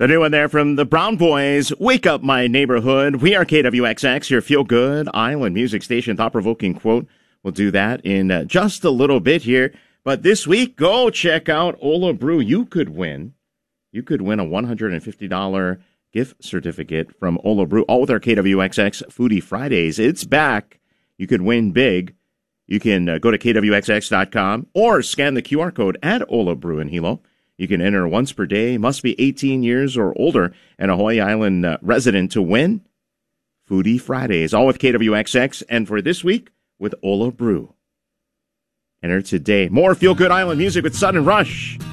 The new one there from the Brown Boys, Wake Up My Neighborhood. We are KWXX, your feel-good island music station. Thought-provoking quote. We'll do that in just a little bit here. But this week, go check out Ola Brew. You could win a $150 gift certificate from Ola Brew, all with our KWXX Foodie Fridays. It's back. You could win big. You can go to KWXX.com or scan the QR code at Ola Brew in Hilo. You can enter once per day, must be 18 years or older, and a Hawaii Island resident to win Foodie Fridays, all with KWXX, and for this week, with Ola Brew. Enter today. More Feel Good Island music with Sudden Rush.